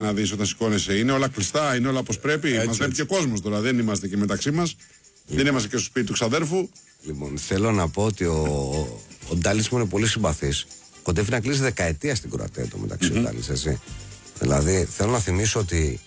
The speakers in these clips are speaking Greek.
να δεις όταν σηκώνεσαι. Είναι όλα κλειστά, είναι όλα όπως πρέπει. Μας βλέπει και ο κόσμος τώρα. Δεν είμαστε και μεταξύ μας. Δεν είμαστε και στο σπίτι του ξαδέρφου. Λοιπόν, θέλω να πω ότι ο Ντάλης μου είναι πολύ συμπαθής. Κοντεύει να κλείσει δεκαετία στην Κροατία το μεταξύ ο Ντάλης, έτσι. Δηλαδή, θέλω να θυμίσω ότι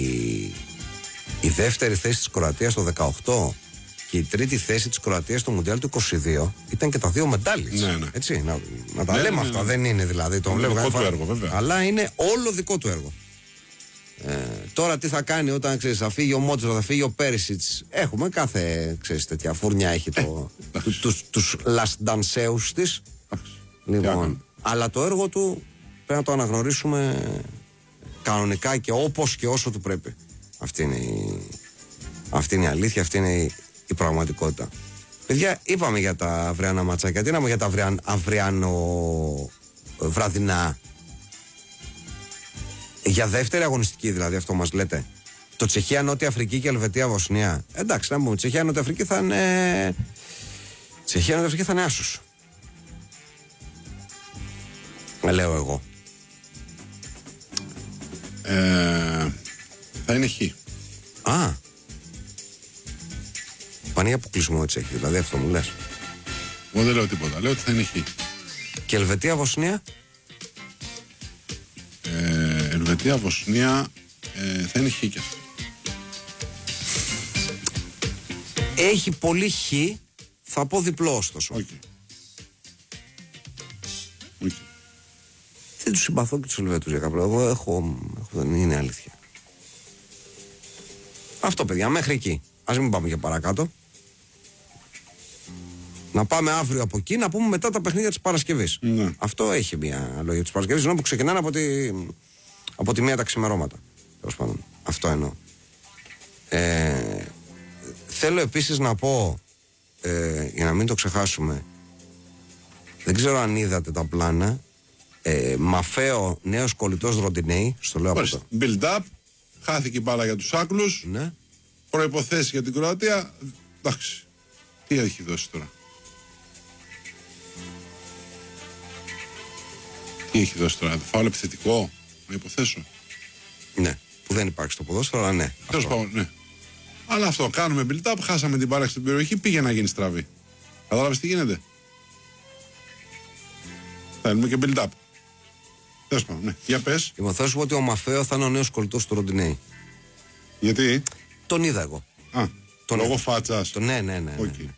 η δεύτερη θέση της Κροατίας το 18 και η τρίτη θέση της Κροατίας στο Μουντιάλ του 22 ήταν και τα δύο με Ντάλης. Ναι. Έτσι, να τα λέμε αυτά. Δεν είναι δηλαδή. Το είναι δικό του έργο, βέβαια. Αλλά είναι όλο δικό του έργο. Τώρα τι θα κάνει όταν ξέρεις, θα φύγει ο Μότσο, θα φύγει ο Πέρισιτς. Έχουμε κάθε τέτοια φούρνια έχει τους λαστντανσέους της. Λοιπόν, αλλά το έργο του πρέπει να το αναγνωρίσουμε κανονικά και όπως και όσο του πρέπει. Αυτή είναι η αλήθεια, αυτή είναι η πραγματικότητα. Παιδιά, είπαμε για τα αυριανά ματσάκια. Τι να πούμε για τα αυριανό βραδινά? Για δεύτερη αγωνιστική δηλαδή, αυτό μας λέτε? Το Τσεχία, Νότια Αφρική και Ελβετία, Βοσνία. Εντάξει, να πούμε, Τσεχία, Νότια Αφρική θα είναι. Τσεχία, Νότια Αφρική θα είναι άσος. Λέω εγώ. Θα είναι χ. Α. Πάνε για αποκλεισμό έτσι έχει, δηλαδή αυτό μου λες? Εγώ δεν λέω τίποτα, λέω ότι θα είναι χ. Και Ελβετία, Βοσνία? Ελβετία, Βοσνία θα είναι χ και αυτό. Έχει πολύ χ, θα πω διπλό ωστόσο. Όχι. Δεν τους συμπαθώ και τους Ελβετούς για κάποιο. Εγώ έχω, δεν είναι αλήθεια. Αυτό παιδιά, μέχρι εκεί. Ας μην πάμε για παρακάτω. Να πάμε αύριο από εκεί, να πούμε μετά τα παιχνίδια της Παρασκευής. Ναι. Αυτό έχει μια λόγια της Παρασκευής, ενώ που ξεκινάνε από τη μία τα ξημερώματα. Τέλος πάντων, αυτό εννοώ. Θέλω επίσης να πω, για να μην το ξεχάσουμε, δεν ξέρω αν είδατε τα πλάνα, Μαφέο, νέος κολλητός Ροντινέη, στο λέω από το. Build up, χάθηκε η μπάλα για τους Άκλους. Ναι. Προϋποθέσεις για την Κροατία. Εντάξει, τι έχει δώσει τώρα? Τι έχει δώσει τώρα? Φάουλ επιθετικό, να υποθέσω. Ναι, που δεν υπάρχει στο ποδόσφαιρο, αλλά ναι. Τέλος πάντων, ναι. Αλλά αυτό, κάνουμε build up, χάσαμε την μπάλα στην περιοχή, πήγε να γίνει στραβή. Κατάλαβες τι γίνεται? Θέλουμε και build up. Τέλος πάντων, ναι. Για πες. Λοιπόν, θα σου πω ότι ο Μαφέο θα είναι ο νέος κολλητός του Ροντινέη. Γιατί? Τον είδα εγώ. Λόγω φάτσας. Ναι. Okay.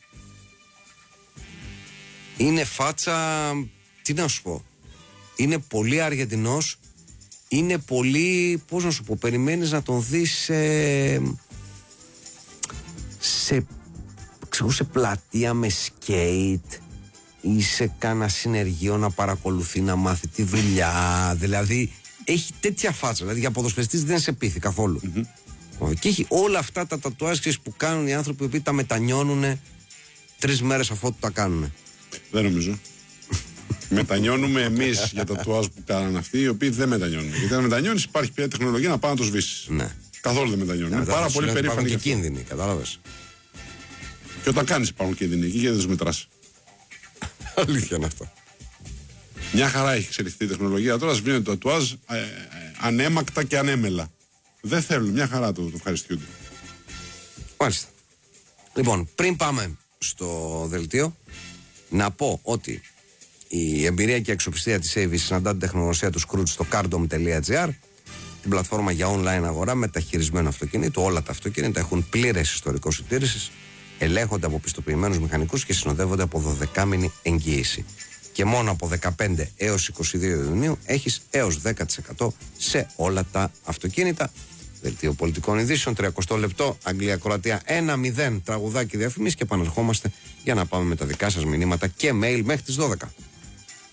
Είναι φάτσα, τι να σου πω. Είναι πολύ Αργεντινός. Είναι πολύ, πώς να σου πω, περιμένεις να τον δεις σε πλατεία με σκέιτ ή σε κάνα συνεργείο να παρακολουθεί, να μάθει τη δουλειά. Δηλαδή έχει τέτοια φάτσα. Δηλαδή για ποδοσφαιριστής δεν σε πείθει καθόλου. Και έχει όλα αυτά τα τατουάζ που κάνουν οι άνθρωποι που τα μετανιώνουν 3 μέρες αφού τα κάνουν. Δεν νομίζω. Μετανιώνουμε εμείς για τα τατουάζ που κάνανε αυτοί, οι οποίοι δεν μετανιώνουν. Γιατί αν μετανιώνεις, υπάρχει πια τεχνολογία να πάει να το σβήσεις. Ναι. Καθόλου δεν μετανιώνουν. Είναι πάρα πολύ περήφανοι. Υπάρχουν και κίνδυνοι, κατάλαβες. Και όταν κάνεις υπάρχουν κίνδυνοι εκεί και δεν τους μετράς. Αλήθεια είναι αυτό. Μια χαρά έχει εξελιχθεί η τεχνολογία. Τώρα σβήνεται το τατουάζ ανέμακτα και ανέμελα. Δεν θέλουν, μια χαρά το ευχαριστούνται. Μάλιστα. Λοιπόν, πριν πάμε στο δελτίο, να πω ότι η εμπειρία και η αξιοπιστία της Avis συναντά την τεχνογνωσία του Scrooge στο cardom.gr, την πλατφόρμα για online αγορά μεταχειρισμένο αυτοκίνητο. Όλα τα αυτοκίνητα έχουν πλήρες ιστορικό συντήρησης, ελέγχονται από πιστοποιημένους μηχανικούς και συνοδεύονται από 12μηνη εγγύηση. Και μόνο από 15 έως 22 Ιουνίου έχεις έως 10% σε όλα τα αυτοκίνητα. Δελτίο πολιτικών ειδήσεων, 30 λεπτό, Αγγλία-Κροατία 1-0, τραγουδάκι διαφημίσεις και επανερχόμαστε για να πάμε με τα δικά σας μηνύματα και mail μέχρι τις 12.